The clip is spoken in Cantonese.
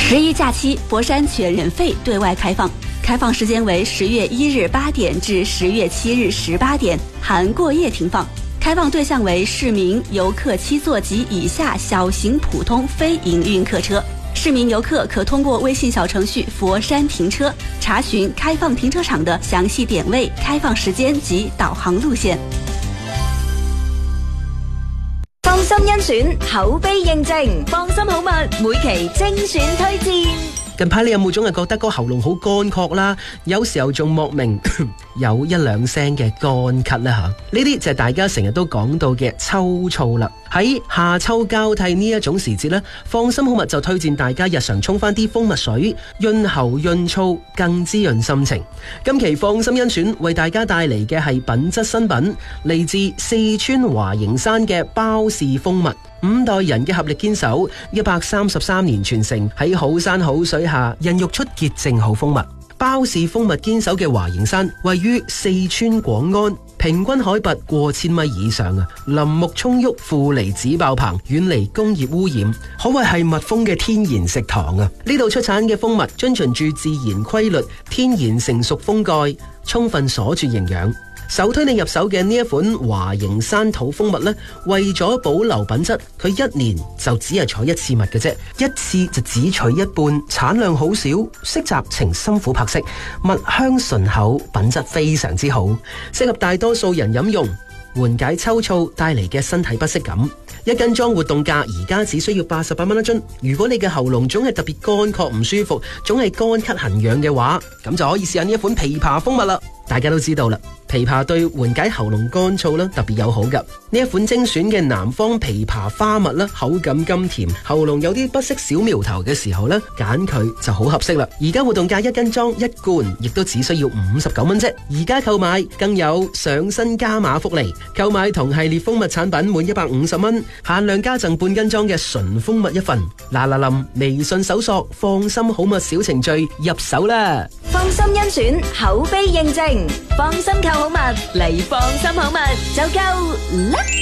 11假期，佛山全人肺对外开放，开放时间为10月1日8点至10月7日18点，含过夜停放。开放对象为市民、游客7座及以下小型普通非营运客车。市民游客可通过微信小程序佛山停车查询开放停车场的详细点位、开放时间及导航路线。 放心甄選，口碑認證，放心好物，每期精選推薦。 近排你有冇總係覺得個喉嚨好乾涸啦？有時候仲莫名有一兩聲嘅乾咳呢吓，呢啲就係大家成日都講到嘅秋燥啦。喺夏秋交替呢一種時節呢，放心好物就推薦大家日常沖翻啲蜂蜜水，潤喉潤燥，更滋潤心情。今期放心甄選為大家帶嚟嘅係品質新品，嚟自四川華形山嘅包氏蜂蜜。5代人嘅合力堅守，133年傳承，喺好山好水下孕育出潔淨好蜂蜜。包氏蜂蜜堅守嘅華形山位於四川廣安，平均海拔過千米以上啊，林木葱鬱，負離子爆棚，遠離工業污染，可謂係蜜蜂嘅天然食堂啊！呢度出產嘅蜂蜜遵循住自然規律，天然成熟蜂蓋，充分鎖住營養。首推你入手嘅呢一款華形山土蜂蜜呢，為咗保留品質，佢1年就只係採1次蜜嘅啫，一次就只取1半，產量好少，色澤呈深琥珀色，蜜香醇厚，品質非常之好，適合大多數人飲用，緩解秋燥帶嚟嘅身體不適感。1斤裝活動價而家只需要88蚊一樽。如果你嘅喉嚨總係特別乾涸唔舒服，總係乾咳痕癢嘅話，咁就可以試下呢一款枇杷蜂蜜啦。大家都知道啦，枇杷對緩解喉嚨乾燥啦特別友好噶。呢一款精選嘅南方枇杷花蜜啦，口感甘甜，喉嚨有啲不適小苗頭嘅時候呢，揀佢就好合適啦。而家活動價1斤裝1罐，亦都只需要59蚊啫。而家購買更有上新加碼福利，購買同系列蜂蜜產品滿150蚊，限量加贈半斤裝嘅純蜂蜜1份。嗱，微信搜索放心好蜜小程序入手啦。 放心甄選，口碑認證，放心購好物嚟放心好物就夠啦。